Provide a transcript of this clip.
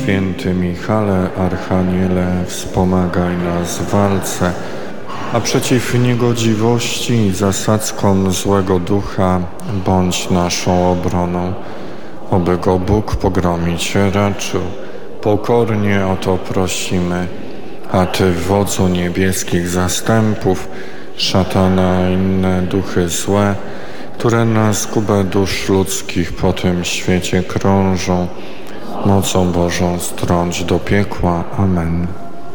święty Michale, Archaniele, wspomagaj nas w walce, a przeciw niegodziwości i zasadzkom złego ducha bądź naszą obroną. Oby go Bóg pogromić raczył. Pokornie o to prosimy. A Ty, wodzu niebieskich zastępów, szatana i inne duchy złe, które na zgubę dusz ludzkich po tym świecie krążą, mocą Bożą strąć do piekła. Amen.